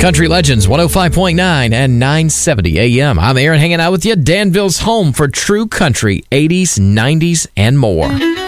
Country Legends 105.9 and 970 AM. I'm Aaron hanging out with you. Danville's home for true country, 80s, 90s, and more.